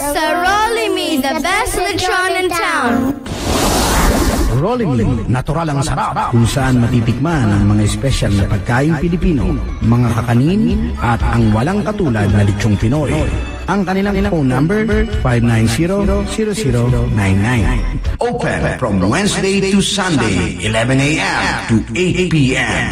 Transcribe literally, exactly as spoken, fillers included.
Sarolimi, the best lechon in town. Rolling, natural ang sarap, kung saan matitikman ang mga espesyal na pagkain Pilipino, mga kakanin, at ang walang katulad na lechong Pinoy. Ang kanilang phone number, five nine zero, zero zero nine nine. Open from Wednesday to Sunday, eleven a m to eight p m